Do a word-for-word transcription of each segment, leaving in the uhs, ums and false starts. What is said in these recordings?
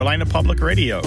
Carolina Public Radio.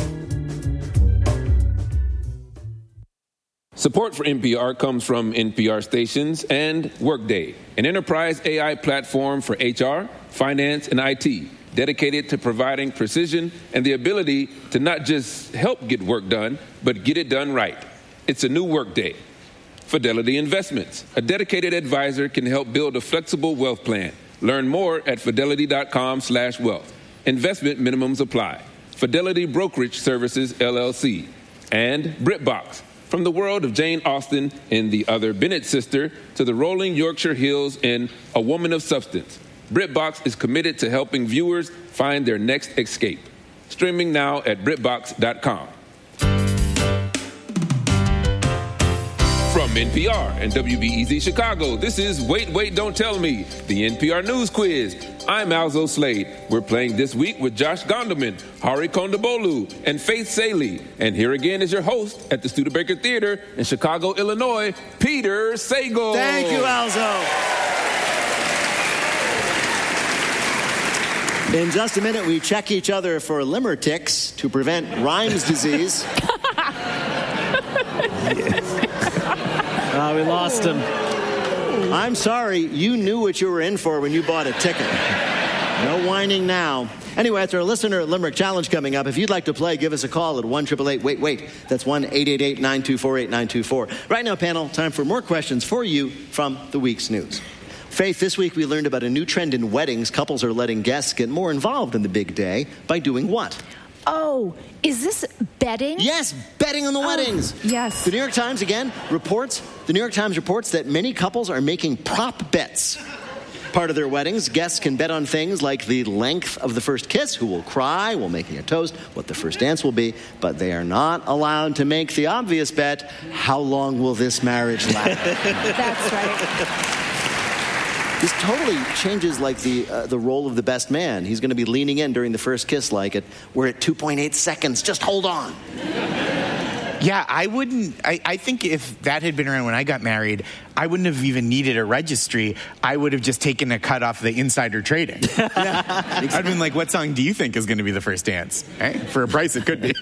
Support for N P R comes from N P R stations and Workday, an enterprise A I platform for H R, finance, and I T, dedicated to providing precision and the ability to not just help get work done, but get it done right. It's a new Workday. Fidelity Investments, a dedicated advisor, can help build a flexible wealth plan. Learn more at fidelity.com slash wealth. Investment minimums apply. Fidelity Brokerage Services, L L C. And BritBox. From the world of Jane Austen in The Other Bennett Sister to the rolling Yorkshire Hills in A Woman of Substance, BritBox is committed to helping viewers find their next escape. Streaming now at britbox dot com. From N P R and W B E Z Chicago, this is Wait, Wait, Don't Tell Me, the N P R News Quiz. I'm Alzo Slade. We're playing this week with Josh Gondelman, Hari Kondabolu, and Faith Saley. And here again is your host at the Studebaker Theater in Chicago, Illinois, Peter Sagal. Thank you, Alzo. In just a minute, we check each other for limmer ticks to prevent Rhymes disease. Oh, we lost him. I'm sorry, you knew what you were in for when you bought a ticket. No whining now. Anyway, after a listener Limerick Challenge coming up, if you'd like to play, give us a call at one eight eight eight, wait, wait. That's one eight eight eight, nine two four, eight nine two four. Right now, panel, time for more questions for you from the week's news. Faith, this week we learned about a new trend in weddings. Couples are letting guests get more involved in the big day by doing what? Oh, is this betting? Yes, betting on the oh, weddings. Yes. The New York Times, again, reports, the New York Times reports that many couples are making prop bets. Part of their weddings, guests can bet on things like the length of the first kiss, who will cry while making a toast, what the first dance will be, but they are not allowed to make the obvious bet, how long will this marriage last? That's right. This totally changes, like, the uh, the role of the best man. He's going to be leaning in during the first kiss, like, it, we're at two point eight seconds. Just hold on. Yeah, I wouldn't... I, I think if that had been around when I got married, I wouldn't have even needed a registry. I would have just taken a cut off the insider trading. Yeah, exactly. I'd been like, what song do you think is going to be the first dance? Hey, for a price, it could be.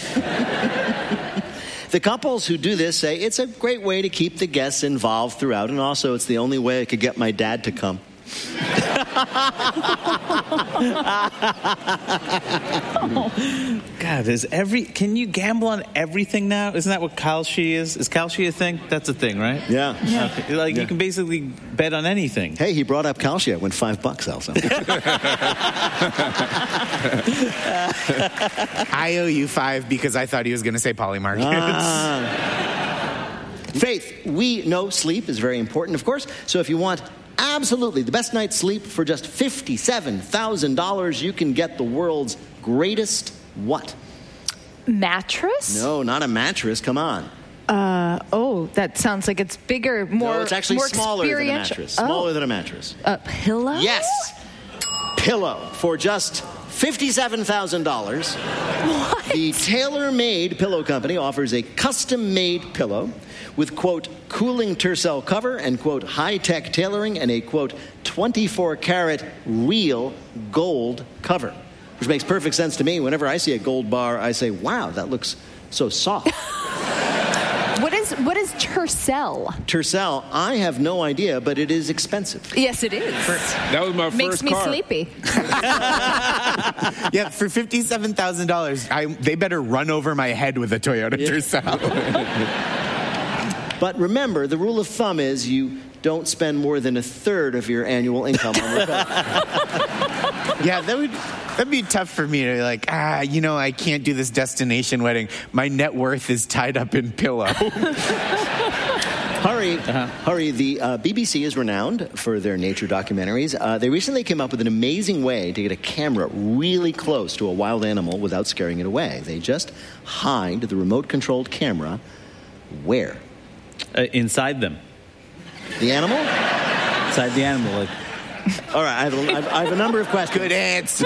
The couples who do this say it's a great way to keep the guests involved throughout, and also it's the only way I could get my dad to come. Oh, God, is every can you gamble on everything now? Isn't that what Kalshi is? Is Kalshi a thing? That's a thing, right? Yeah. yeah. Okay. Like yeah. You can basically bet on anything. Hey, he brought up Kalshi. I went five bucks, Elsa. I owe you five because I thought he was going to say Polymarket. Ah. Faith, we know sleep is very important, of course. So if you want absolutely the best night's sleep for just fifty-seven thousand dollars, you can get the world's greatest what? Mattress? No, not a mattress. Come on. Uh, oh, that sounds like it's bigger, more No, it's actually more smaller than a experiential. mattress. Oh. Smaller than a mattress. A pillow? Yes. Pillow for just fifty-seven thousand dollars. What? The Tailor-Made Pillow Company offers a custom-made pillow with, quote, cooling Tercel cover and, quote, high-tech tailoring and a, quote, twenty-four karat real gold cover, which makes perfect sense to me. Whenever I see a gold bar, I say, wow, that looks so soft. What is what is Tercel? Tercel, I have no idea, but it is expensive. Yes, it is. That was my Makes first me car. sleepy. Yeah, for fifty-seven thousand dollars, I they better run over my head with a Toyota yeah. Tercel. But remember, the rule of thumb is you don't spend more than a third of your annual income on the pillow. Yeah, that would that'd be tough for me to like, ah, you know, I can't do this destination wedding. My net worth is tied up in pillow. Hari, uh-huh. Hari, the uh, B B C is renowned for their nature documentaries. Uh, they recently came up with an amazing way to get a camera really close to a wild animal without scaring it away. They just hide the remote-controlled camera where? Uh, inside them. The animal? Inside the animal. Like, All right, I have, a, I have a number of questions. Good answer.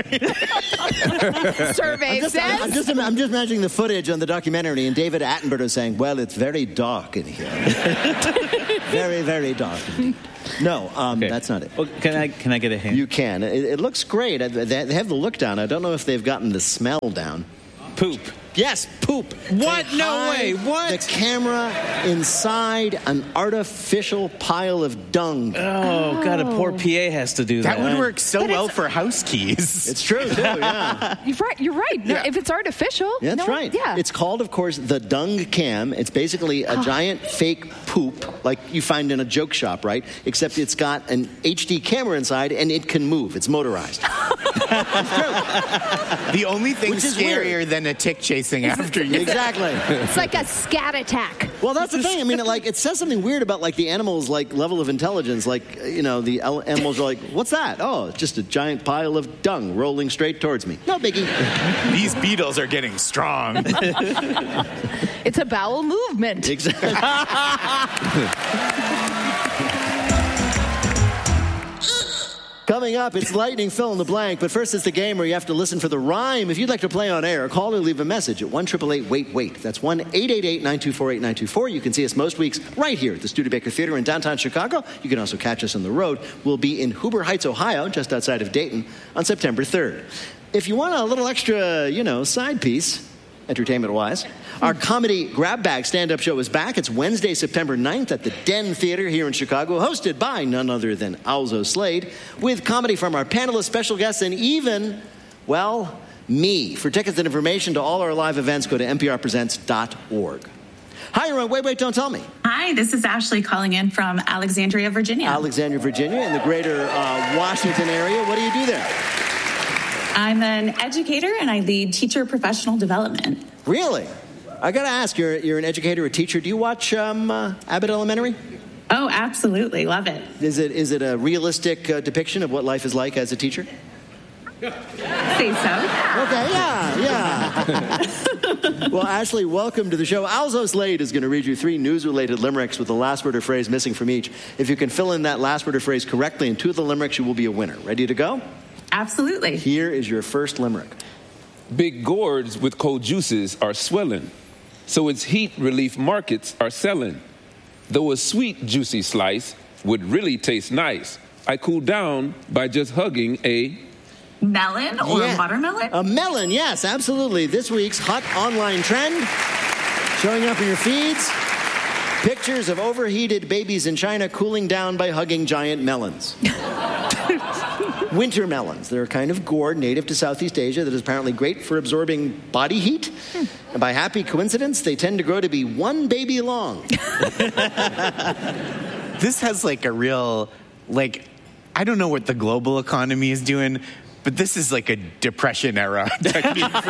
Survey I'm just, says. I'm, just, I'm just imagining the footage on the documentary, and David Attenborough saying, well, it's very dark in here. Very, very dark. No, um, Okay. that's not it. Well, can I can I get a hint? You can. It, it looks great. They they have the look down. I don't know if they've gotten the smell down. Poop. Yes, poop. What? They No hide way. What? The camera inside an artificial pile of dung. Oh, God, a poor P A has to do that. That would work so But well it's- for house keys. It's true, too, yeah. You're right. You're right. No, Yeah. If it's artificial, Yeah, that's no, right. Yeah. It's called, of course, the dung cam. It's basically a giant fake poop like you find in a joke shop, right? Except it's got an H D camera inside and it can move. It's motorized. The only thing Which is scarier weird. than a tick chasing after you. Exactly. It's like a scat attack. Well, that's the thing. I mean, it, like, it says something weird about like the animal's like level of intelligence. Like, you know, the el- animals are like, "What's that?" Oh, it's just a giant pile of dung rolling straight towards me. No biggie. These beetles are getting strong. It's a bowel movement. Exactly. Coming up, it's lightning fill in the blank, but first it's the game where you have to listen for the rhyme. If you'd like to play on air, call or leave a message at one eight eight eight wait wait. That's one eight eight eight nine two four eight nine two four. You can see us most weeks right here at the Studebaker Theater in downtown Chicago. You can also catch us on the road. We'll be in Huber Heights, Ohio, just outside of Dayton, on September third. If you want a little extra, you know, side piece, entertainment-wise, our comedy Grab Bag stand-up show is back. It's Wednesday, September ninth at the Den Theater here in Chicago, hosted by none other than Alzo Slade, with comedy from our panelists, special guests, and even, well, me. For tickets and information to all our live events, go to n p r presents dot org. Hi, everyone. Wait, wait, don't tell me. Hi, this is Ashley calling in from Alexandria, Virginia. Alexandria, Virginia, in the greater uh, Washington area. What do you do there? I'm an educator and I lead teacher professional development. Really? I got to ask, you're, you're an educator, a teacher. Do you watch um, uh, Abbott Elementary? Oh, absolutely. Love it. Is it is it a realistic uh, depiction of what life is like as a teacher? Say so. Okay, yeah, yeah. Well, Ashley, welcome to the show. Alzo Slade is going to read you three news-related limericks with the last word or phrase missing from each. If you can fill in that last word or phrase correctly in two of the limericks, you will be a winner. Ready to go? Absolutely. Here is your first limerick. Big gourds with cold juices are swelling, so its heat relief markets are selling. Though a sweet, juicy slice would really taste nice, I cool down by just hugging a... Melon or Yeah. watermelon? A melon, yes, absolutely. This week's hot online trend showing up in your feeds. Pictures of overheated babies in China cooling down by hugging giant melons. Winter melons. They're a kind of gourd native to Southeast Asia that is apparently great for absorbing body heat. And by happy coincidence, they tend to grow to be one baby long. This has like a real, like, I don't know what the global economy is doing, but this is like a Depression era technique. Oh,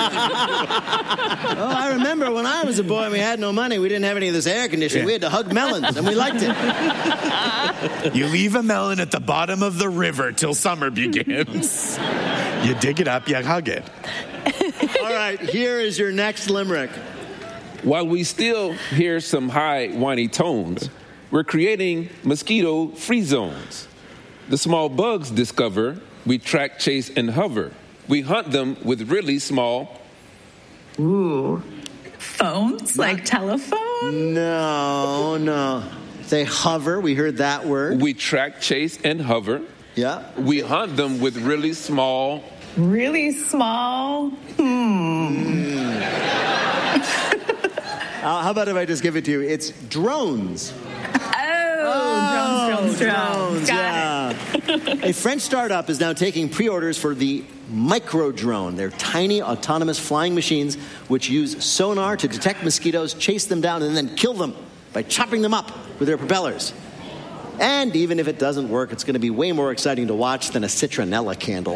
I remember when I was a boy and we had no money. We didn't have any of this air conditioning. Yeah. We had to hug melons, and we liked it. You leave a melon at the bottom of the river till summer begins. You dig it up, you hug it. All right, here is your next limerick. While we still hear some high, whiny tones, we're creating mosquito-free zones. The small bugs discover, we track, chase, and hover. We hunt them with really small... Ooh. Phones? Like telephone? No, no. They hover. We heard that word. We track, chase, and hover. Yeah. We hunt them with really small... Really small? Hmm. Uh, how about if I just give it to you? It's drones. Oh, drones, drones, drones. Got yeah. it. A French startup is now taking pre-orders for the micro drone. They're tiny autonomous flying machines which use sonar to detect mosquitoes, chase them down, and then kill them by chopping them up with their propellers. And even if it doesn't work, it's going to be way more exciting to watch than a citronella candle.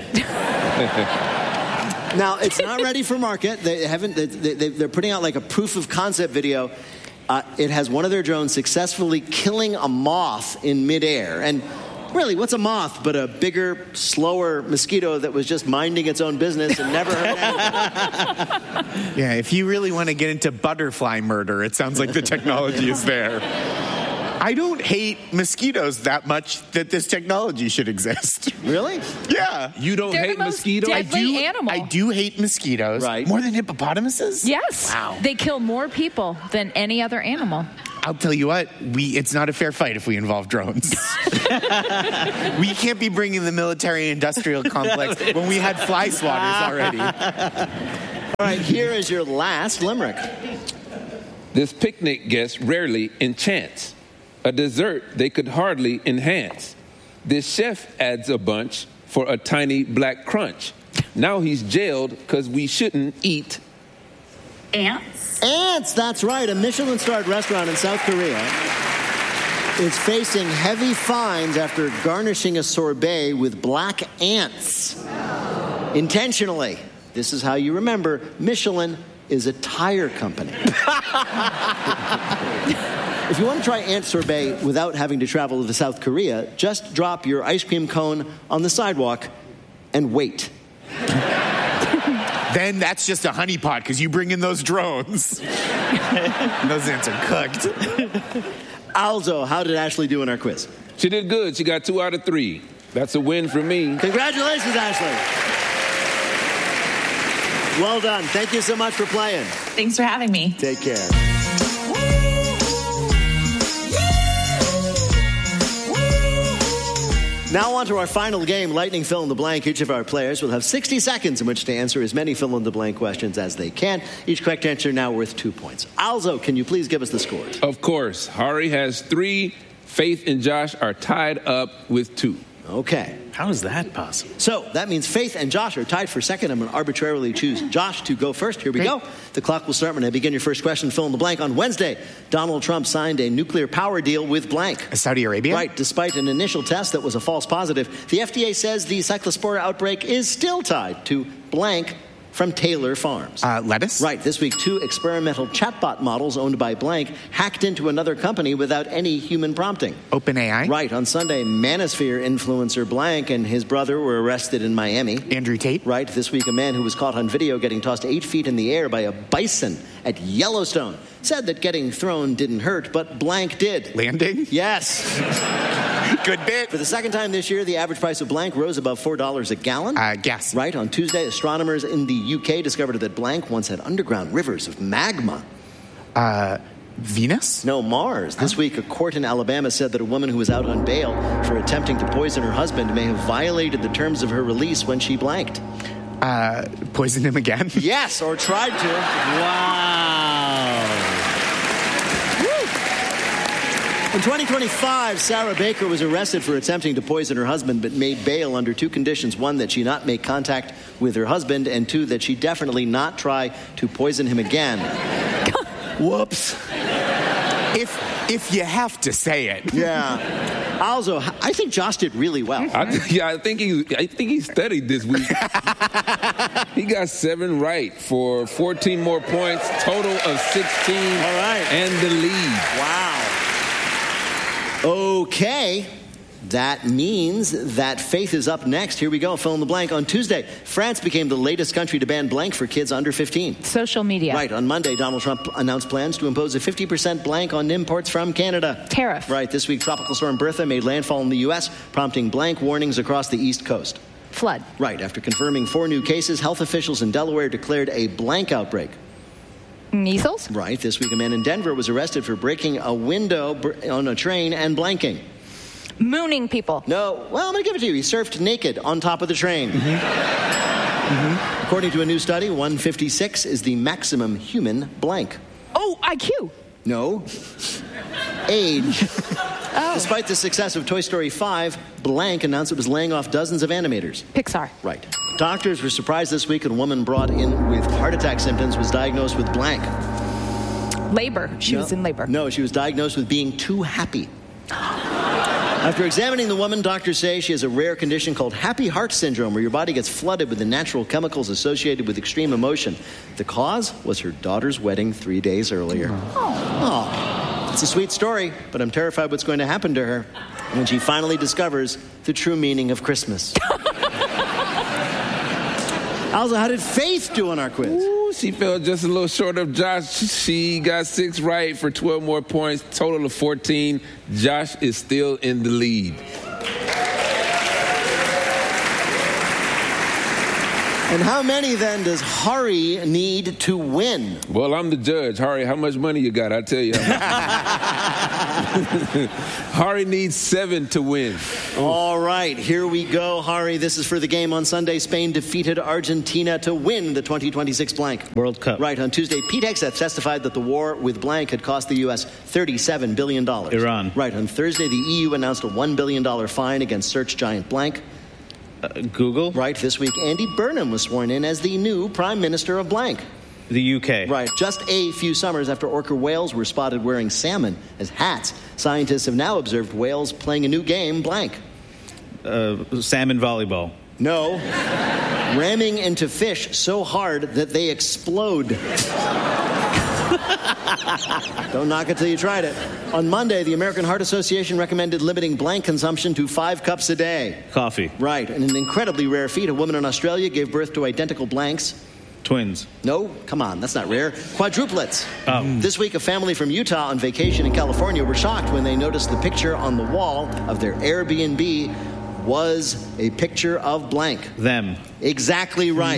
Now, it's not ready for market. They haven't. They, they, they're putting out like a proof of concept video. Uh, it has one of their drones successfully killing a moth in midair. And really, what's a moth but a bigger, slower mosquito that was just minding its own business and never hurt anyone? Yeah, if you really want to get into butterfly murder, it sounds like the technology is there. I don't hate mosquitoes that much that this technology should exist. Really? Yeah. You don't They're the hate most mosquitoes? deadly I do, animal. I do hate mosquitoes. Right. More than hippopotamuses? Yes. Wow. They kill more people than any other animal. I'll tell you what, we it's not a fair fight if we involve drones. We can't be bringing the military-industrial complex when we had fly swatters already. All right, here is your last limerick. This picnic guest rarely enchants. A dessert they could hardly enhance. This chef adds a bunch for a tiny black crunch. Now he's jailed because we shouldn't eat. Ants. Ants, that's right. A Michelin-starred restaurant in South Korea is facing heavy fines after garnishing a sorbet with black ants. Intentionally. This is how you remember Michelin is a tire company. If you want to try ant sorbet without having to travel to South Korea, just drop your ice cream cone on the sidewalk and wait. Then that's just a honeypot because you bring in those drones. Those ants are cooked. Alzo, how did Ashley do in our quiz? She did good. She got two out of three. That's a win for me. Congratulations, Ashley. Well done. Thank you so much for playing. Thanks for having me. Take care. Now on to our final game, Lightning Fill in the Blank. Each of our players will have sixty seconds in which to answer as many fill in the blank questions as they can. Each correct answer now worth two points. Alzo, can you please give us the scores? Of course. Hari has three. Faith and Josh are tied up with two. Okay. How is that possible? So that means Faith and Josh are tied for second. I'm going to arbitrarily choose Josh to go first. Here we Great. go. The clock will start when I begin your first question. Fill in the blank. On Wednesday, Donald Trump signed a nuclear power deal with blank. Saudi Arabia? Right. Despite an initial test that was a false positive, the F D A says the cyclospora outbreak is still tied to blank from Taylor Farms. Uh, lettuce? Right. This week, two experimental chatbot models owned by blank hacked into another company without any human prompting. OpenAI? Right. On Sunday, Manosphere influencer blank and his brother were arrested in Miami. Andrew Tate? Right. This week, a man who was caught on video getting tossed eight feet in the air by a bison at Yellowstone said that getting thrown didn't hurt, but blank did. Landing? Yes. Good bit. For the second time this year, the average price of blank rose above four dollars a gallon. Uh, gas. Right. On Tuesday, astronomers in the U K discovered that blank once had underground rivers of magma. Uh, Venus? No, Mars. This week, a court in Alabama said that a woman who was out on bail for attempting to poison her husband may have violated the terms of her release when she blanked. Uh, poison him again? Yes, or tried to. Wow. In twenty twenty-five, Sarah Baker was arrested for attempting to poison her husband, but made bail under two conditions. One, that she not make contact with her husband, and two, that she definitely not try to poison him again. Whoops. If if you have to say it. Yeah. Also, I think Josh did really well. I, yeah, I think he. I think he studied this week. He got seven right for fourteen more points, total of sixteen. All right. And the lead. Wow. Okay. That means that Faith is up next. Here we go. Fill in the blank. On Tuesday, France became the latest country to ban blank for kids under fifteen. Social media. Right. On Monday, Donald Trump announced plans to impose a fifty percent blank on imports from Canada. Tariff. Right. This week, Tropical Storm Bertha made landfall in the U S, prompting blank warnings across the East Coast. Flood. Right. After confirming four new cases, health officials in Delaware declared a blank outbreak. Measles. Right. This week, a man in Denver was arrested for breaking a window on a train and blanking. Mooning people. No. Well, I'm going to give it to you. He surfed naked on top of the train. Mm-hmm. Mm-hmm. According to a new study, one fifty-six is the maximum human blank. Oh, I Q. No. Age. Oh. Despite the success of Toy Story five, blank announced it was laying off dozens of animators. Pixar. Right. Doctors were surprised this week when a woman brought in with heart attack symptoms was diagnosed with blank. Labor. She no, was in labor. No, she was diagnosed with being too happy. After examining the woman, doctors say she has a rare condition called happy heart syndrome, where your body gets flooded with the natural chemicals associated with extreme emotion. The cause was her daughter's wedding three days earlier. Oh. It's a sweet story, but I'm terrified what's going to happen to her when she finally discovers the true meaning of Christmas. Alza, how did Faith do on our quiz? Ooh, she fell just a little short of Josh. She got six right for twelve more points, total of fourteen. Josh is still in the lead. And how many, then, does Hari need to win? Well, I'm the judge. Hari, how much money you got? I'll tell you. Hari needs seven to win. All right, here we go, Hari. This is for the game on Sunday. Spain defeated Argentina to win the twenty twenty-six blank. World Cup. Right, on Tuesday, Pete Hegseth testified that the war with blank had cost the U S thirty-seven billion dollars. Iran. Right, on Thursday, the E U announced a one billion dollars fine against search giant blank. Uh, Google. Right, this week, Andy Burnham was sworn in as the new Prime Minister of blank. The U K. Right, just a few summers after orca whales were spotted wearing salmon as hats, scientists have now observed whales playing a new game, blank. Uh, salmon volleyball. No, ramming into fish so hard that they explode. Don't knock it till you tried it. On Monday, the American Heart Association recommended limiting blank consumption to five cups a day. Coffee. Right, and an incredibly rare feat, a woman in Australia gave birth to identical blanks. Twins. No, come on, that's not rare. Quadruplets. Oh. This week, a family from Utah on vacation in California were shocked when they noticed the picture on the wall of their Airbnb was a picture of blank. Them. Exactly right.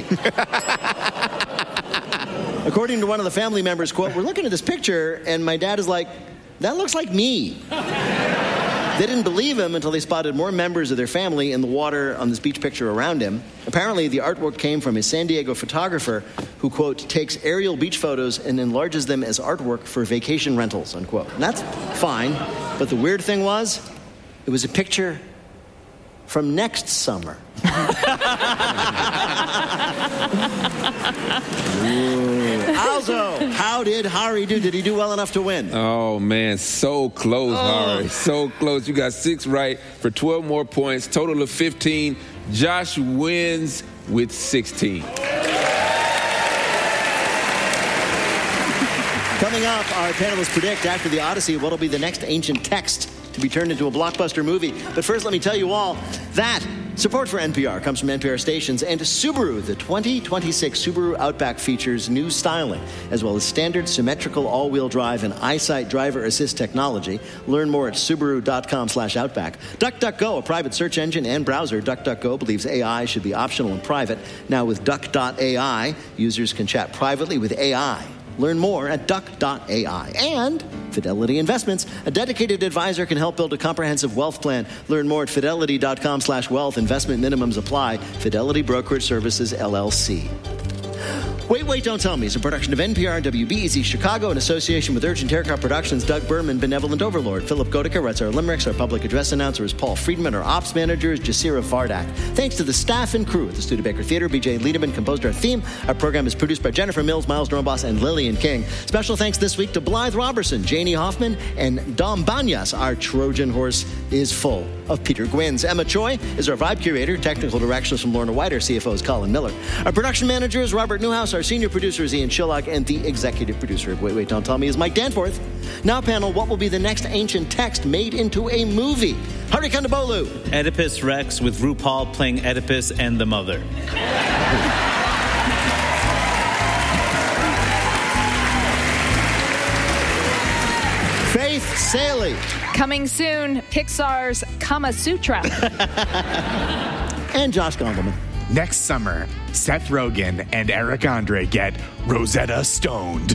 According to one of the family members, quote, "We're looking at this picture, and my dad is like, that looks like me." They didn't believe him until they spotted more members of their family in the water on this beach picture around him. Apparently, the artwork came from a San Diego photographer who, quote, takes aerial beach photos and enlarges them as artwork for vacation rentals, unquote. And that's fine, but the weird thing was, it was a picture from next summer. Also, how did Hari do? Did he do well enough to win? Oh, man, so close, Oh. Hari. So close. You got six right for twelve more points, total of fifteen. Josh wins with sixteen. Coming up, our panelists predict after the Odyssey what'll be the next ancient text to be turned into a blockbuster movie. But first, let me tell you all that support for N P R comes from N P R stations and Subaru. The twenty twenty-six Subaru Outback features new styling, as well as standard symmetrical all-wheel drive and EyeSight driver assist technology. Learn more at Subaru.com slash Outback. DuckDuckGo, a private search engine and browser. DuckDuckGo believes A I should be optional and private. Now with Duck dot A I, users can chat privately with A I. Learn more at Duck dot A I. And Fidelity Investments, a dedicated advisor can help build a comprehensive wealth plan. Learn more at Fidelity.com slash wealth. Investment minimums apply. Fidelity Brokerage Services, L L C. Wait, Wait, Don't Tell Me is a production of N P R and W B E Z Chicago in association with Urgent Haircut Productions, Doug Berman, Benevolent Overlord. Philip Goedeke writes our limericks. Our public address announcer is Paul Friedman. Our ops manager is Jasira Fardak. Thanks to the staff and crew at the Studebaker Theater. B J Liederman composed our theme. Our program is produced by Jennifer Mills, Miles Dornbos, and Lillian King. Special thanks this week to Blythe Robertson, Janie Hoffman, and Dom Banyas. Our Trojan horse is full of Peter Gwynns. Emma Choi is our vibe curator. Technical directions from Lorna White. Our C F O is Colin Miller. Our production manager is Robert Newhouse. Our senior producer is Ian Chillock, and the executive producer of Wait, Wait, Don't Tell Me is Mike Danforth. Now, panel, what will be the next ancient text made into a movie? Hari Kondabolu. Oedipus Rex with RuPaul playing Oedipus and the mother. Faith Saley. Coming soon, Pixar's Kama Sutra. And Josh Gondelman. Next summer, Seth Rogen and Eric Andre get Rosetta Stoned.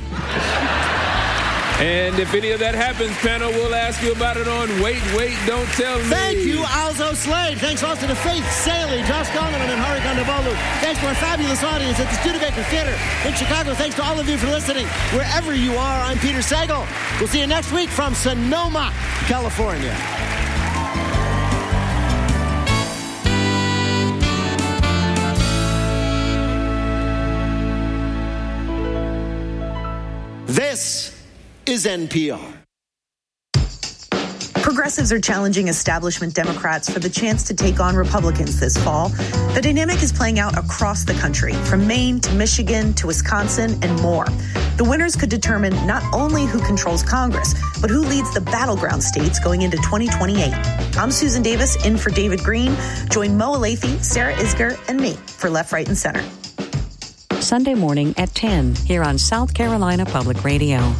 And if any of that happens, panel, we'll ask you about it on Wait, Wait, Don't Tell Me. Thank you, Alzo Slade. Thanks also to Faith Saley, Josh Gondelman, and Hari Kondabolu. Thanks to our fabulous audience at the Studebaker Theater in Chicago. Thanks to all of you for listening. Wherever you are, I'm Peter Sagal. We'll see you next week from Sonoma, California. This is N P R. Progressives are challenging establishment Democrats for the chance to take on Republicans this fall. The dynamic is playing out across the country, from Maine to Michigan to Wisconsin and more. The winners could determine not only who controls Congress, but who leads the battleground states going into twenty twenty-eight. I'm Susan Davis, in for David Green. Join Mo Alathe, Sarah Isger, and me for Left, Right, and Center. Sunday morning at ten here on South Carolina Public Radio.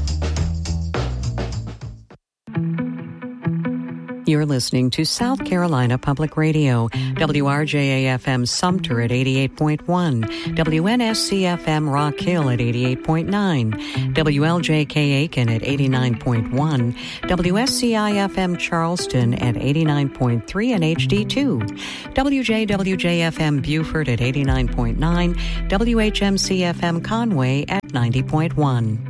You're listening to South Carolina Public Radio, W R J A F M Sumter at eighty-eight point one, W N S C F M Rock Hill at eighty-eight point nine, W L J K Aiken at eighty-nine point one, W S C I F M Charleston at eighty-nine point three and H D two, W J W J F M Beaufort at eighty-nine point nine, W H M C F M Conway at ninety point one.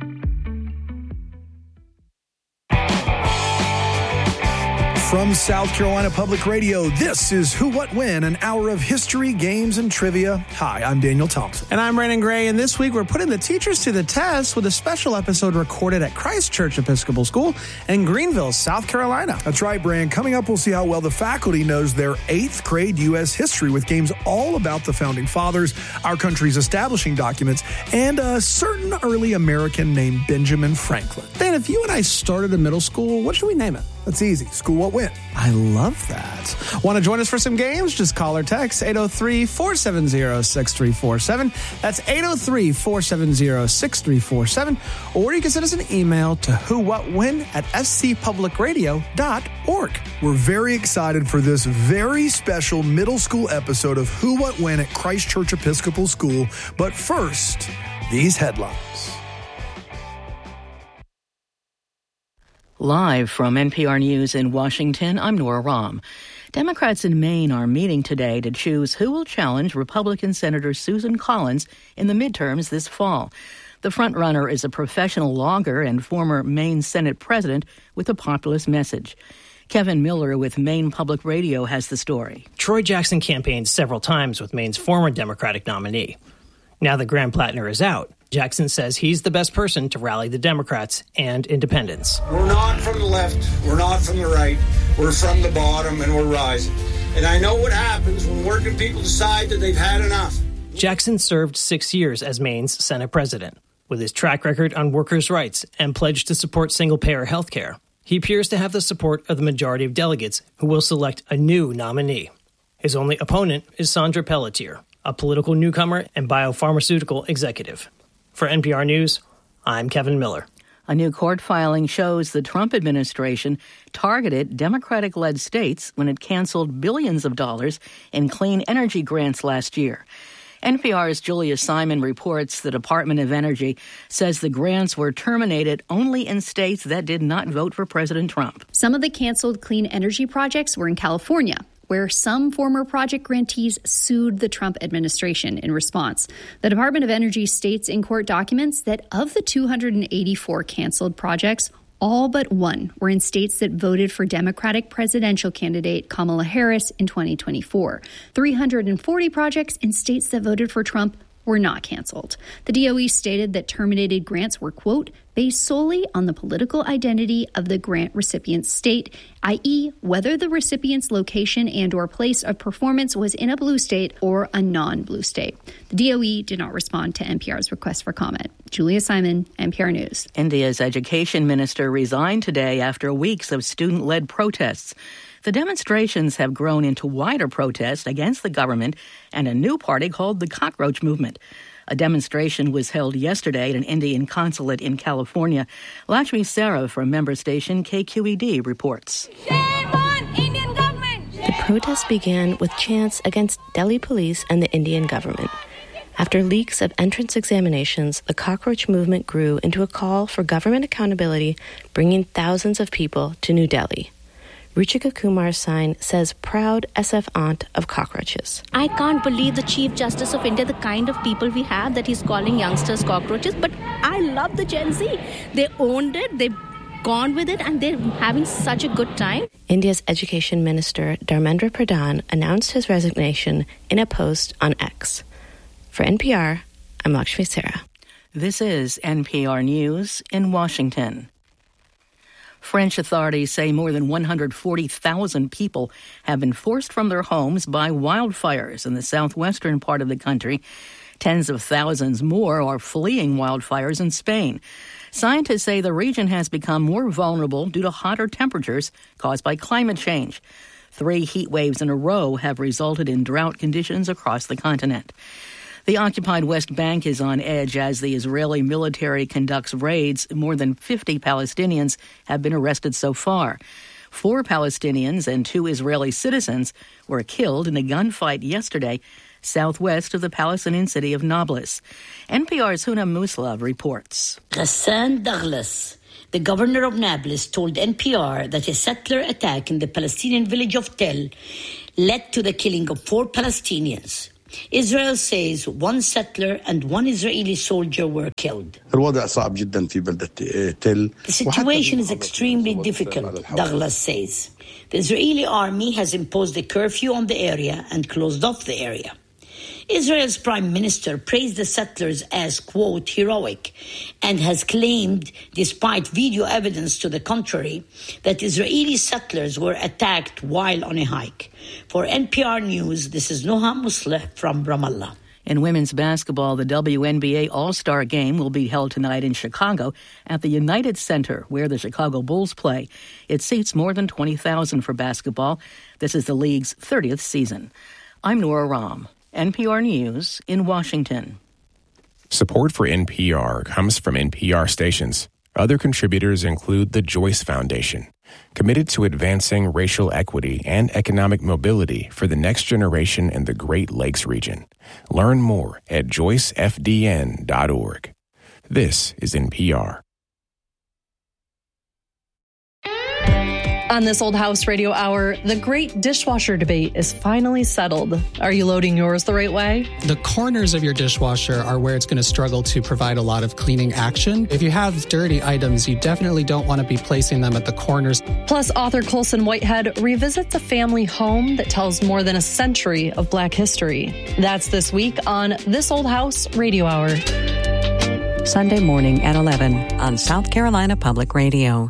From South Carolina Public Radio, this is Who, What, When, an hour of history, games, and trivia. Hi, I'm Daniel Thompson. And I'm Brandon Gray, and this week we're putting the teachers to the test with a special episode recorded at Christ Church Episcopal School in Greenville, South Carolina. That's right, Brand. Coming up, we'll see how well the faculty knows their eighth grade U S history with games all about the Founding Fathers, our country's establishing documents, and a certain early American named Benjamin Franklin. Dan, if you and I started a middle school, what should we name it? That's easy. School What Went. I love that. Want to join us for some games? Just call or text eight oh three, four seven oh, six three four seven. That's eight oh three, four seven oh, six three four seven. Or you can send us an email to who what when at s c public radio dot org. We're very excited for this very special middle school episode of Who What When at Christ Church Episcopal School. But first, these headlines. Live from N P R News in Washington, I'm Nora Rahm. Democrats in Maine are meeting today to choose who will challenge Republican Senator Susan Collins in the midterms this fall. The frontrunner is a professional logger and former Maine Senate president with a populist message. Kevin Miller with Maine Public Radio has the story. Troy Jackson campaigned several times with Maine's former Democratic nominee. Now that Graham Plattner is out, Jackson says he's the best person to rally the Democrats and independents. We're not from the left, we're not from the right, we're from the bottom and we're rising. And I know what happens when working people decide that they've had enough. Jackson served six years as Maine's Senate president. With his track record on workers' rights and pledge to support single-payer health care, he appears to have the support of the majority of delegates who will select a new nominee. His only opponent is Sandra Pelletier, a political newcomer and biopharmaceutical executive. For N P R News, I'm Kevin Miller. A new court filing shows the Trump administration targeted Democratic-led states when it canceled billions of dollars in clean energy grants last year. N P R's Julia Simon reports the Department of Energy says the grants were terminated only in states that did not vote for President Trump. Some of the canceled clean energy projects were in California, where some former project grantees sued the Trump administration in response. The Department of Energy states in court documents that of the two hundred eighty-four canceled projects, all but one were in states that voted for Democratic presidential candidate Kamala Harris in twenty twenty-four. three hundred forty projects in states that voted for Trump were not canceled. The D O E stated that terminated grants were, quote, based solely on the political identity of the grant recipient state, that is, whether the recipient's location and or place of performance was in a blue state or a non-blue state. The D O E did not respond to N P R's request for comment. Julia Simon, N P R News. India's education minister resigned today after weeks of student-led protests. The demonstrations have grown into wider protests against the government and a new party called the Cockroach Movement. A demonstration was held yesterday at an Indian consulate in California. Lakshmi Sarah from member station K Q E D reports. Shame on Indian government! The protests began with chants against Delhi police and the Indian government. After leaks of entrance examinations, the Cockroach Movement grew into a call for government accountability, bringing thousands of people to New Delhi. Ruchika Kumar Sain says proud S F aunt of cockroaches. I can't believe the Chief Justice of India, the kind of people we have, that he's calling youngsters cockroaches. But I love the Gen Z. They owned it, they've gone with it, and they're having such a good time. India's Education Minister Dharmendra Pradhan announced his resignation in a post on X. For N P R, I'm Lakshmi Sarah. This is N P R News in Washington. French authorities say more than one hundred forty thousand people have been forced from their homes by wildfires in the southwestern part of the country. Tens of thousands more are fleeing wildfires in Spain. Scientists say the region has become more vulnerable due to hotter temperatures caused by climate change. Three heat waves in a row have resulted in drought conditions across the continent. The occupied West Bank is on edge as the Israeli military conducts raids. More than fifty Palestinians have been arrested so far. Four Palestinians and two Israeli citizens were killed in a gunfight yesterday southwest of the Palestinian city of Nablus. N P R's Huna Muslav reports. Ghassan Douglas, the governor of Nablus, told N P R that a settler attack in the Palestinian village of Tel led to the killing of four Palestinians. Israel says one settler and one Israeli soldier were killed. The situation is extremely difficult, Douglas says. The Israeli army has imposed a curfew on the area and closed off the area. Israel's prime minister praised the settlers as, quote, heroic, and has claimed, despite video evidence to the contrary, that Israeli settlers were attacked while on a hike. For N P R News, this is Noha Musleh from Ramallah. In women's basketball, the W N B A All-Star Game will be held tonight in Chicago at the United Center, where the Chicago Bulls play. It seats more than twenty thousand for basketball. This is the league's thirtieth season. I'm Nora Rahm, N P R News in Washington. Support for N P R comes from N P R stations. Other contributors include the Joyce Foundation, committed to advancing racial equity and economic mobility for the next generation in the Great Lakes region. Learn more at joyce f d n dot org. This is N P R. On this Old House Radio Hour, the great dishwasher debate is finally settled. Are you loading yours the right way? The corners of your dishwasher are where it's going to struggle to provide a lot of cleaning action. If you have dirty items, you definitely don't want to be placing them at the corners. Plus, author Colson Whitehead revisits a family home that tells more than a century of Black history. That's this week on This Old House Radio Hour. Sunday morning at eleven on South Carolina Public Radio.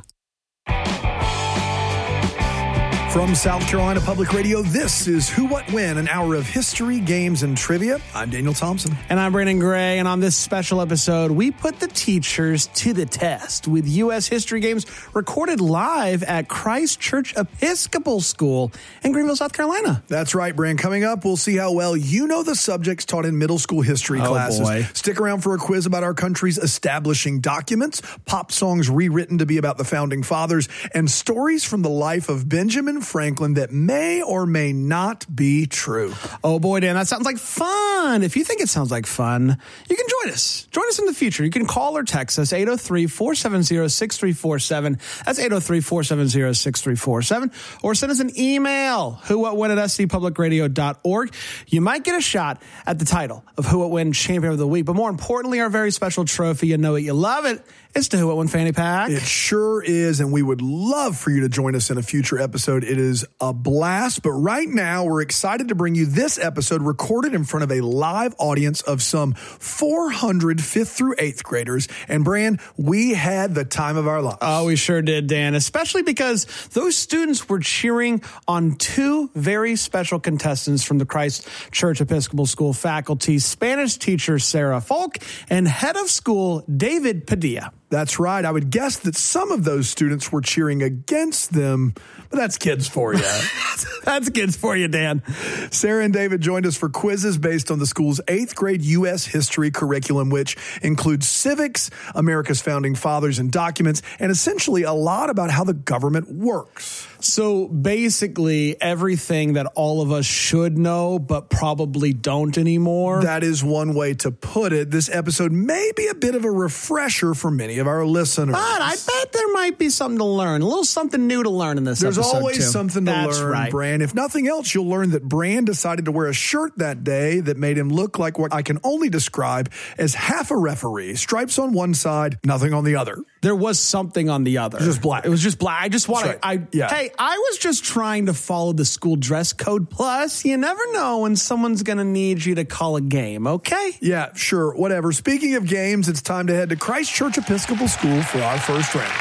From South Carolina Public Radio, this is Who, What, When, an hour of history, games, and trivia. I'm Daniel Thompson. And I'm Brandon Gray. And on this special episode, we put the teachers to the test with U S history games recorded live at Christ Church Episcopal School in Greenville, South Carolina. That's right, Brand. Coming up, we'll see how well you know the subjects taught in middle school history oh, classes. Boy. Stick around for a quiz about our country's establishing documents, pop songs rewritten to be about the founding fathers, and stories from the life of Benjamin Franklin that may or may not be true. Oh boy, Dan, that sounds like fun. If you think it sounds like fun, you can join us. Join us in the future. You can call or text us eight oh three, four seven zero, six three four seven. That's eight oh three, four seven zero, six three four seven. Or send us an email, who what when at s c public radio dot org. You might get a shot at the title of Who What When Champion of the Week, but more importantly, our very special trophy. You know it, you love it. It's the Who What When Fanny Pack. It sure is, and we would love for you to join us in a future episode. It is a blast, but right now we're excited to bring you this episode recorded in front of a live audience of some four hundred fifth through eighth graders. And Brand, we had the time of our lives. Oh, we sure did, Dan, especially because those students were cheering on two very special contestants from the Christ Church Episcopal School faculty, Spanish teacher Sarah Folk and head of school David Padilla. That's right. I would guess that some of those students were cheering against them, but that's kids for you. That's kids for you, Dan. Sarah and David joined us for quizzes based on the school's eighth grade U S history curriculum, which includes civics, America's founding fathers and documents, and essentially a lot about how the government works. So basically everything that all of us should know, but probably don't anymore. That is one way to put it. This episode may be a bit of a refresher for many of our listeners. But I bet there might be something to learn, a little something new to learn in this There's episode, always too. something to That's learn, right. Bran. If nothing else, you'll learn that Bran decided to wear a shirt that day that made him look like what I can only describe as half a referee. Stripes on one side, nothing on the other. There was something on the other. Just black. It was just black. I just want Right. to, I, Yeah. hey, I was just trying to follow the school dress code. Plus, you never know when someone's going to need you to call a game, okay? Yeah, sure, whatever. Speaking of games, it's time to head to Christ Church Episcopal School for our first round.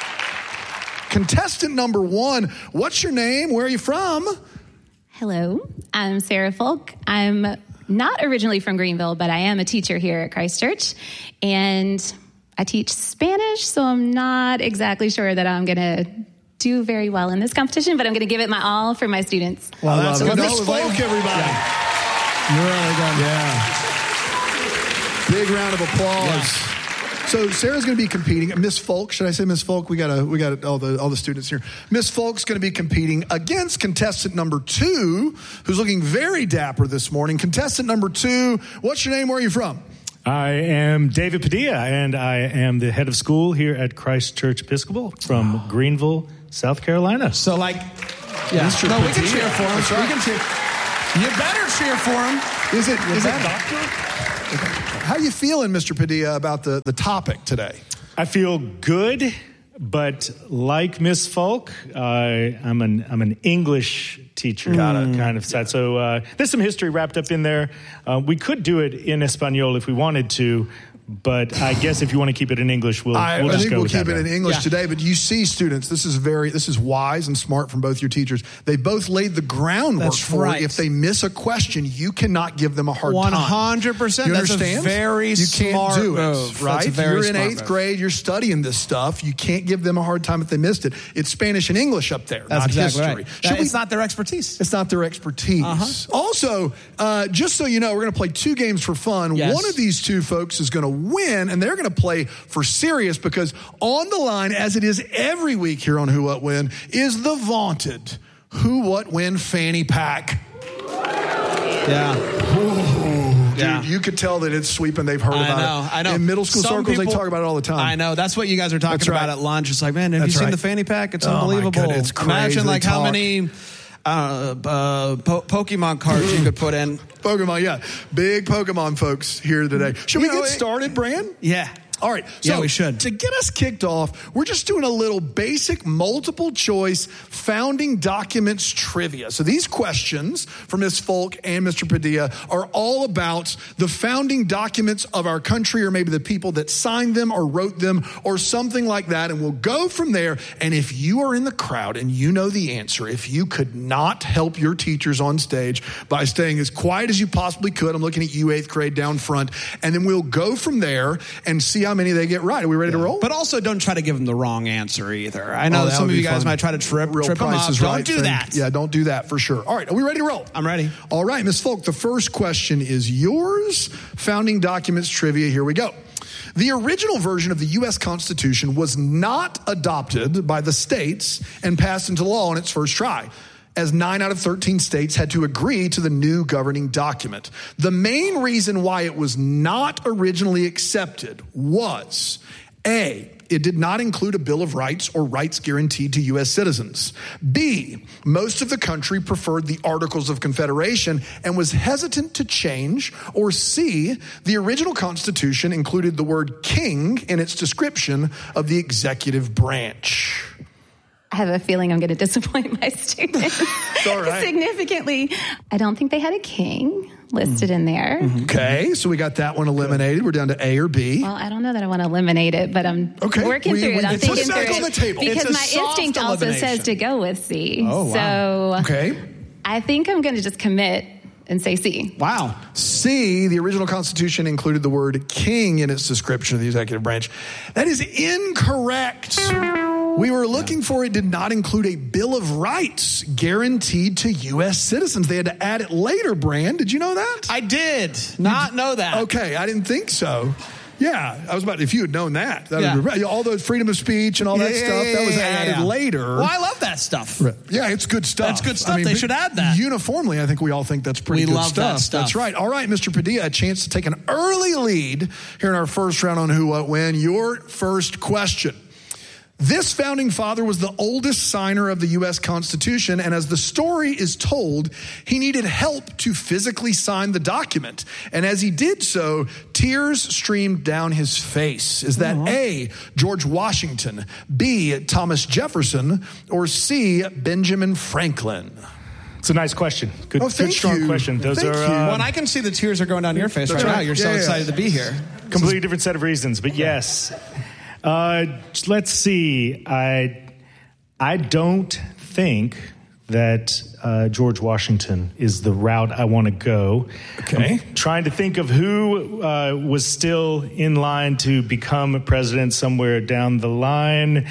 Contestant number one, what's your name? Where are you from? Hello, I'm Sarah Folk. I'm not originally from Greenville, but I am a teacher here at Christ Church, and I teach Spanish, so I'm not exactly sure that I'm going to do very well in this competition, but I'm going to give it my all for my students. Well, that's good. good. Miss Folk, everybody. Yeah. You're really good. Yeah. Big round of applause. Yeah. So Sarah's going to be competing. Miss Folk, should I say Miss Folk? We got a, we got all the all the students here. Miss Folk's going to be competing against contestant number two, who's looking very dapper this morning. Contestant number two, what's your name? Where are you from? I am David Padilla, and I am the head of school here at Christ Church Episcopal from oh. Greenville, South Carolina. So, like, yeah, Mister no, Padilla. we can cheer for him. Right. We can cheer. You better cheer for him. Is it? You is better. it doctor? How are you feeling, Mister Padilla, about the, the topic today? I feel good, but like Miss Folk, uh, I'm an I'm an English teacher, mm. kind of side. So uh, there's some history wrapped up in there. Uh, we could do it in Espanol if we wanted to. But I guess if you want to keep it in English, we'll, I, we'll I just think go we'll with keep that it in English yeah. today. But you see, students, this is very, this is wise and smart from both your teachers. They both laid the groundwork That's for right. it. If they miss a question, you cannot give them a hard one time. one hundred percent. You That's understand? a very you smart can't do it, move. right? That's a very you're in smart eighth move. grade. You're studying this stuff. You can't give them a hard time if they missed it. It's Spanish and English up there, That's not exactly history. right. That, we, it's not their expertise. It's not their expertise. Uh-huh. Also, uh, just so you know, we're going to play two games for fun. Yes. One of these two folks is going to win, and they're going to play for serious, because on the line, as it is every week here on Who What When, is the vaunted Who What When fanny pack. Yeah. Ooh, dude, yeah. you could tell that it's sweeping. They've heard I about know, it. I know. In middle school Some circles, people, they talk about it all the time. I know. That's what you guys are talking That's about right. at lunch. It's like, man, have That's you seen right. the fanny pack? It's Oh, my unbelievable. goodness, it's crazy. Imagine like They how talk. many uh, uh, po- Pokemon cards you could put in. Pokemon, yeah. Big Pokemon folks here today. Should You we know, get it- started, Bran? Yeah. All right. So Yeah, we should. To get us kicked off, we're just doing a little basic multiple choice founding documents trivia. So these questions from Miz Folk and Mister Padilla are all about the founding documents of our country, or maybe the people that signed them or wrote them or something like that. And we'll go from there. And if you are in the crowd and you know the answer, if you could not help your teachers on stage by staying as quiet as you possibly could, I'm looking at you, eighth grade down front, and then we'll go from there and see how many they get right. Are we ready Yeah. to roll? But also don't try to give them the wrong answer either. I know Oh, that that some would of you be guys fun. might try to trip, Real trip them Price up. is Don't Right do thing. that. Yeah, don't do that for sure. All right, are we ready to roll? I'm ready. All right, Miss Folk, the first question is yours. Founding documents trivia. Here we go. The original version of the U S Constitution was not adopted by the states and passed into law on its first try, as nine out of thirteen states had to agree to the new governing document. The main reason why it was not originally accepted was, A, it did not include a Bill of Rights or rights guaranteed to U S citizens. B, most of the country preferred the Articles of Confederation and was hesitant to change. Or C, the original Constitution included the word king in its description of the executive branch. I have a feeling I'm going to disappoint my students all right. significantly. I don't think they had a king listed in there. Okay, so we got that one eliminated. We're down to A or B. Well, I don't know that I want to eliminate it, but I'm Okay, working we- through we- it. I'm it's thinking back through on it the table. because It's a my soft instinct also elimination. says to go with C. Oh, wow. So Okay. I think I'm going to just commit and say C. Wow. C, the original Constitution included the word king in its description of the executive branch. That is incorrect. We were looking for it did not include a Bill of Rights guaranteed to U S citizens. They had to add it later, Brand. Did you know that? I did not know that. Okay, I didn't think so. Yeah, I was about, if you had known that, that Yeah. would be right. All those freedom of speech and all that Yeah, yeah, stuff, yeah, that was yeah, added yeah. later. Well, I love that stuff. Right. Yeah, it's good stuff. That's good stuff. They should add that. Uniformly, I think we all think that's pretty We good love stuff. that stuff. That's right. All right, Mister Padilla, a chance to take an early lead here in our first round on Who, What, When. Your first question. This founding father was the oldest signer of the U S Constitution, and as the story is told, he needed help to physically sign the document. And as he did so, tears streamed down his face. Is that A, George Washington, B, Thomas Jefferson, or C, Benjamin Franklin? It's a nice question. Good, Oh, good thank strong you. question. Those Thank are you. uh, Well, and I can see the tears are going down your face right, That's now. right. You're Yeah, so yeah. excited to be here. completely different set of reasons, but yes. Uh, let's see. I I don't think that uh, George Washington is the route I want to go. Okay. I'm trying to think of who uh, was still in line to become president somewhere down the line.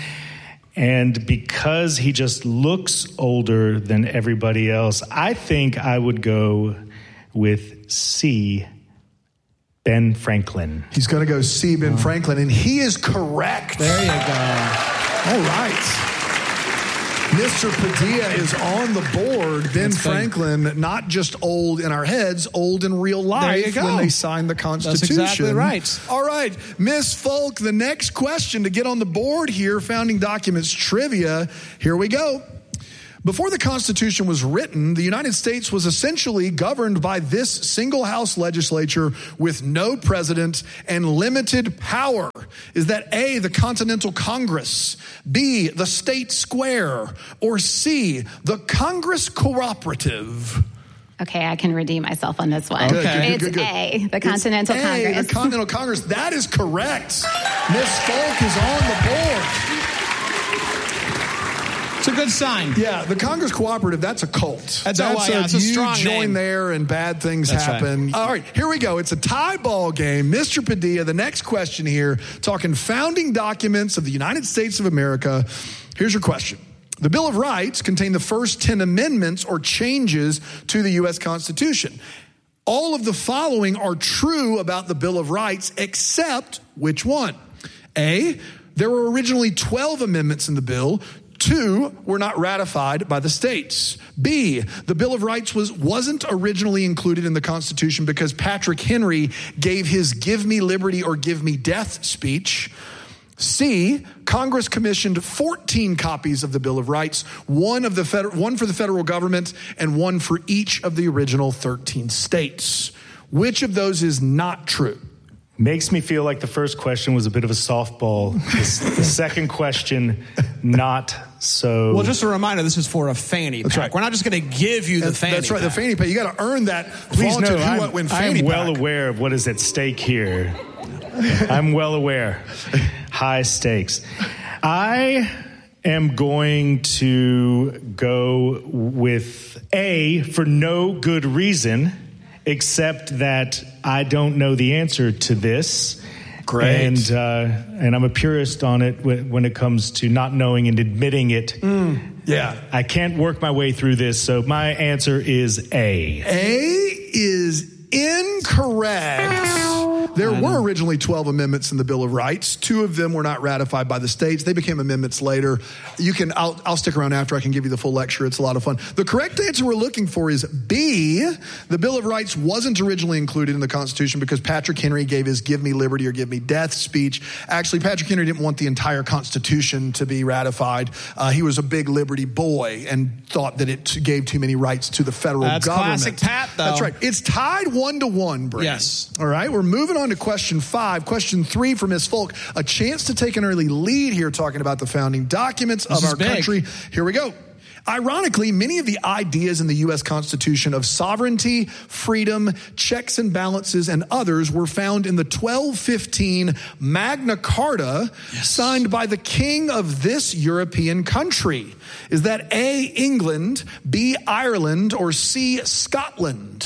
And because he just looks older than everybody else, I think I would go with C, Ben Franklin. He's going to go C, Ben oh. Franklin, and he is correct. There you go. All right. Mister Padilla is on the board. Ben That's Franklin, fun. Not just old in our heads, old in real life when they signed the Constitution. That's exactly right. All right, Miss Folk, the next question to get on the board here, Founding Documents Trivia. Here we go. Before the Constitution was written, the United States was essentially governed by this single house legislature with no president and limited power. Is that A, the Continental Congress, B, the State Square, or C, the Congress Cooperative? Okay, I can redeem myself on this one. Good, it's good, good, good. A, the Continental it's A, Congress. the Continental Congress. That is correct. Miss Folk is on the board. It's a good sign. Yeah, the Congress Cooperative, that's a cult. That's, that's a, yeah, it's a you strong join name. there and bad things that's happen. Right. All right, here we go. It's a tie ball game. Mister Padilla, the next question here, talking founding documents of the United States of America. Here's your question. The Bill of Rights contained the first ten amendments or changes to the U S Constitution. All of the following are true about the Bill of Rights, except which one? A, there were originally twelve amendments in the bill. Two were not ratified by the states. B, the Bill of Rights was, wasn't originally included in the Constitution because Patrick Henry gave his "Give me liberty or give me death" speech. C, Congress commissioned fourteen copies of the Bill of Rights, one of the federal, one for the federal government and one for each of the original thirteen states. Which of those is not true? Makes me feel like the first question was a bit of a softball. The, the second question, not so. Well, just a reminder, this is for a fanny That's pack. right. We're not just going to give you the that's, fanny That's right, pack. the fanny pack. You got to earn that. Please know, who I'm, what when fanny I'm well pack. aware of what is at stake here. I'm well aware. High stakes. I am going to go with A for no good reason, except that I don't know the answer to this. Great. And, uh, and I'm a purist on it when it comes to not knowing and admitting it. Mm, yeah. I can't work my way through this, so my answer is A. A is incorrect. There were originally twelve amendments in the Bill of Rights. Two of them were not ratified by the states. They became amendments later. You can, I'll, I'll stick around after I can give you the full lecture. It's a lot of fun. The correct answer we're looking for is B. The Bill of Rights wasn't originally included in the Constitution because Patrick Henry gave his "Give me liberty or give me death" speech. Actually, Patrick Henry didn't want the entire Constitution to be ratified. Uh, he was a big liberty boy and thought that it gave too many rights to the federal That's government. classic Pat, though. That's right. It's tied one to one, Brent. Yes. All right, we're moving on to question five. Question three for Miss Folk. A chance to take an early lead here talking about the founding documents This of is our big. country. Here we go. Ironically, many of the ideas in the U S Constitution of sovereignty, freedom, checks and balances, and others were found in the twelve fifteen Magna Carta, yes. signed by the king of this European country. Is that A, England, B, Ireland, or C, Scotland?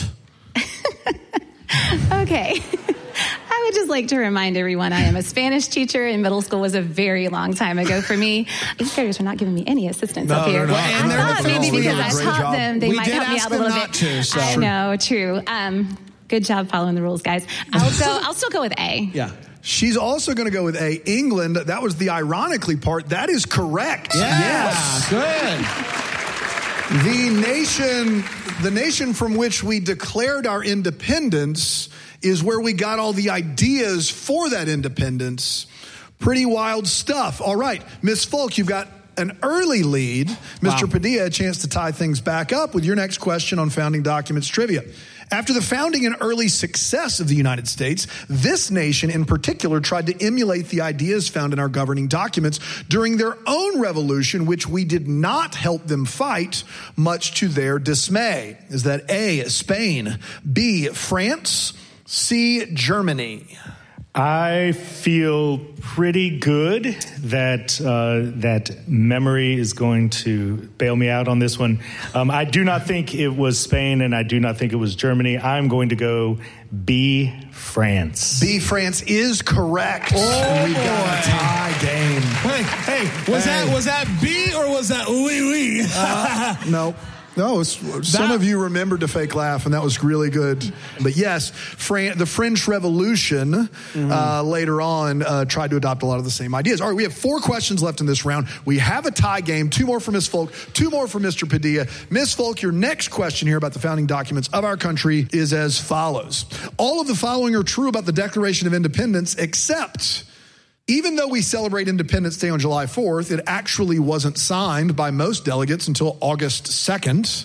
Okay. I would just like to remind everyone I am a Spanish teacher, and middle school was a very long time ago for me. These guys are not giving me any assistance no, up here. No, no. I thought maybe because I taught job. them, they we might help me out a little bit. To, so. I know, true. Um, good job following the rules, guys. I'll go. I'll still go with A. Yeah. She's also going to go with A, England. That was the ironically part. That is correct. Yeah, yes. Good. The nation, the nation from which we declared our independence is where we got all the ideas for that independence. Pretty wild stuff. All right, Miss Folk, you've got an early lead. Mister Wow. Padilla, a chance to tie things back up with your next question on founding documents trivia. After the founding and early success of the United States, this nation in particular tried to emulate the ideas found in our governing documents during their own revolution, which we did not help them fight, much to their dismay. Is that A, Spain, B, France, C, Germany? I feel pretty good that uh, that memory is going to bail me out on this one. Um, I do not think it was Spain, and I do not think it was Germany. I'm going to go B, France. B, France is correct. Oh, we've got a tie game. Hey, hey, was Hey. that was that B or was that oui oui? Uh, no. No, it's, some of you remembered the fake laugh, and that was really good. But yes, Fran- the French Revolution mm-hmm. uh, later on uh, tried to adopt a lot of the same ideas. All right, we have four questions left in this round. We have a tie game, two more for Miss Folk, two more for Mister Padilla. Miss Folk, your next question here about the founding documents of our country is as follows. All of the following are true about the Declaration of Independence, except... even though we celebrate Independence Day on July fourth, it actually wasn't signed by most delegates until August second.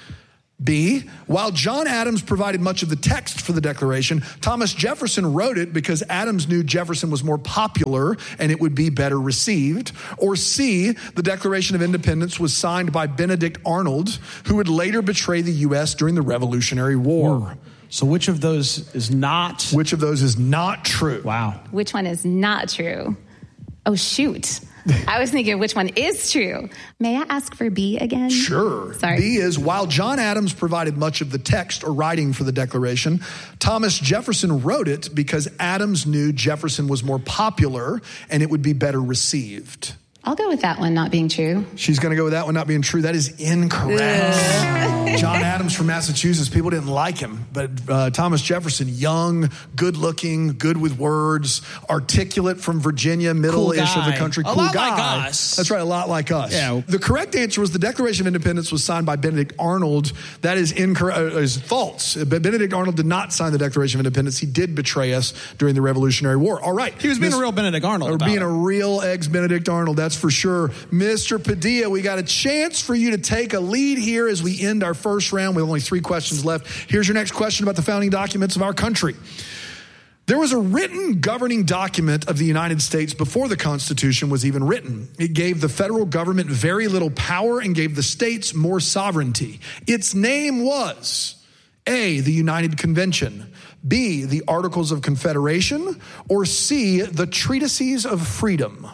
B, while John Adams provided much of the text for the Declaration, Thomas Jefferson wrote it because Adams knew Jefferson was more popular and it would be better received. Or C, the Declaration of Independence was signed by Benedict Arnold, who would later betray the U S during the Revolutionary War. Ooh. So which of those is not? Which of those is not true? Wow. Which one is not true? Oh, shoot. I was thinking which one is true. May I ask for B again? Sure. Sorry. B is, while John Adams provided much of the text or writing for the Declaration, Thomas Jefferson wrote it because Adams knew Jefferson was more popular and it would be better received. I'll go with that one not being true. She's going to go with that one not being true. That is incorrect. John Adams from Massachusetts, people didn't like him. But uh, Thomas Jefferson, young, good-looking, good with words, articulate from Virginia, middle-ish cool of the country. A Cool lot guy. like us. That's right, a lot like us. Yeah. The correct answer was the Declaration of Independence was signed by Benedict Arnold. That is incorrect. Uh, is false. Benedict Arnold did not sign the Declaration of Independence. He did betray us during the Revolutionary War. All right. He was being Miss, a real Benedict Arnold. Or about being it. a real eggs Benedict Arnold, that's for sure. Mister Padilla, we got a chance for you to take a lead here as we end our first round. We have only three questions left. Here's your next question about the founding documents of our country. There was a written governing document of the United States before the Constitution was even written. It gave the federal government very little power and gave the states more sovereignty. Its name was A, the United Convention, B, the Articles of Confederation, or C, the Treatises of Freedom.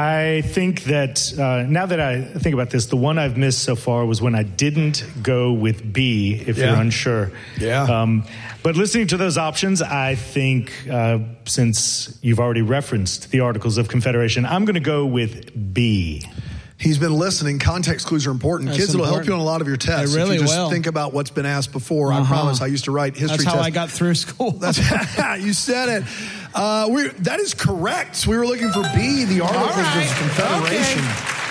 I think that uh, now that I think about this, the one I've missed so far was when I didn't go with B, if Yeah. you're unsure. Yeah. Um, but listening to those options, I think uh, since you've already referenced the Articles of Confederation, I'm going to go with B. He's been listening. Context clues are important. That's Kids, it'll help important. you on a lot of your tests. They really if you just will. think about what's been asked before. Uh-huh. I promise I used to write history That's how tests. I got through school. That's, you said it. Uh, we that is correct. We were looking for B, the Articles right. of Confederation.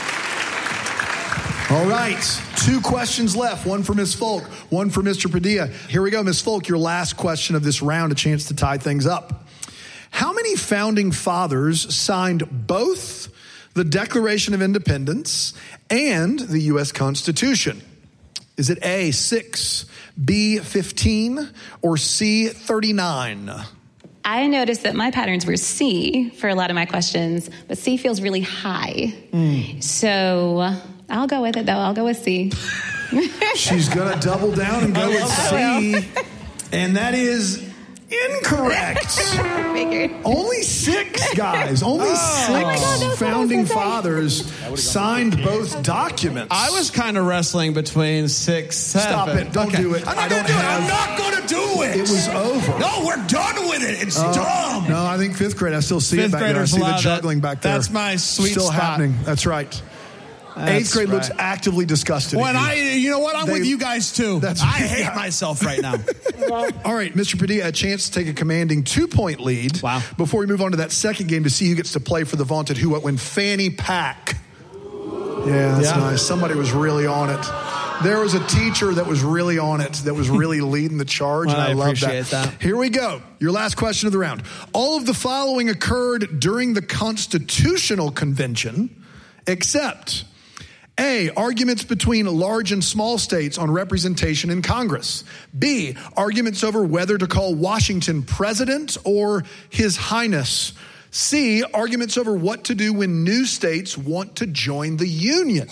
Okay. All right. Two questions left. One for Miss Folk, one for Mister Padilla. Here we go, Miss Folk, your last question of this round, a chance to tie things up. How many founding fathers signed both the Declaration of Independence and the U S Constitution? Is it A, six, B, fifteen, or C, thirty-nine? I noticed that my patterns were C for a lot of my questions, but C feels really high. Mm. So I'll go with it, though. I'll go with C. She's going to double down and go with C. And that is incorrect. Only six, guys. Only oh. six Oh God, founding fathers signed both documents. I was kind of wrestling between six, seven. Stop it. Don't okay. do it. I'm I not don't going to do it. have... I'm not going to do it. It was over. No, we're done with it. It's uh, dumb. No, I think fifth grade. I still see Fifth it back there. I graders see the love juggling it. back there. That's my sweet Still spot. happening. That's right. That's Eighth grade right. looks actively disgusted. When at I, you know what? I'm They- with you guys too. That's- I hate myself right now. All right, Mister Padilla, a chance to take a commanding two-point lead. Wow. Before we move on to that second game to see who gets to play for the vaunted Who What When Fanny Pack. Yeah, that's Yeah. nice. Somebody was really on it. There was a teacher that was really on it, that was really leading the charge, Well, and I, I love appreciate that. Here we go. Your last question of the round. All of the following occurred during the Constitutional Convention, except... A, arguments between large and small states on representation in Congress. B, arguments over whether to call Washington president or His Highness. C, arguments over what to do when new states want to join the Union.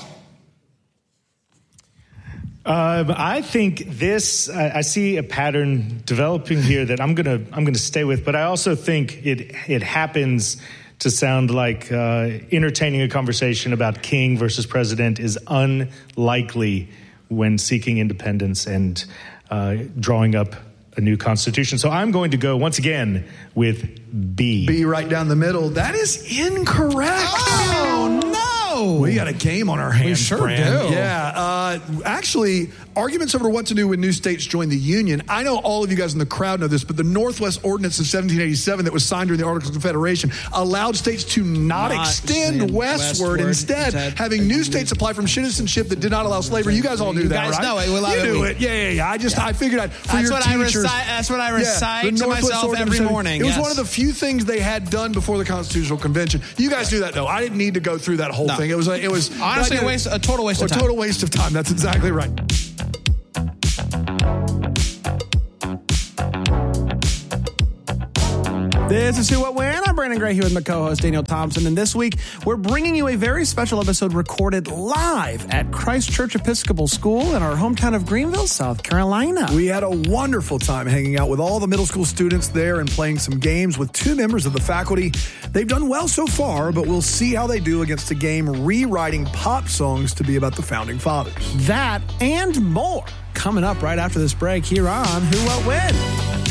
Uh, I think this. I, I see a pattern developing here that I'm gonna. I'm gonna stay with. But I also think it. It happens to sound like uh, entertaining a conversation about king versus president is unlikely when seeking independence and uh, drawing up a new constitution. So I'm going to go once again with B. B right down the middle. That is incorrect. Oh, no. Oh, we got a game on our hands. We sure Brand. do. Yeah. Uh, actually, arguments over what to do when new states join the Union. I know all of you guys in the crowd know this, but the Northwest Ordinance of seventeen eighty-seven that was signed during the Articles of Confederation allowed states to not, Not extend extend westward, westward, instead, instead having new states apply from citizenship that did not allow slavery. You guys all knew You that, guys right? know it. We love you it. knew We- it. Yeah, yeah, yeah. I just, Yeah. I figured I'd, for That's your what I teachers. recite- that's what I Yeah, recite the to Northwest myself Ordinance every of- morning, It was yes. one of the few things they had done before the Constitutional Convention. You guys knew that, though. I didn't need to go through that whole No. thing. It was, a, it was Honestly, like a waste- a total waste of time. A total waste of time. That's exactly right. This is Who, What, When. I'm Brandon Gray here with my co-host Daniel Thompson, and this week we're bringing you a very special episode recorded live at Christ Church Episcopal School in our hometown of Greenville, South Carolina. We had a wonderful time hanging out with all the middle school students there and playing some games with two members of the faculty. They've done well so far, but we'll see how they do against a game rewriting pop songs to be about the Founding Fathers. That and more coming up right after this break here on Who, What, When.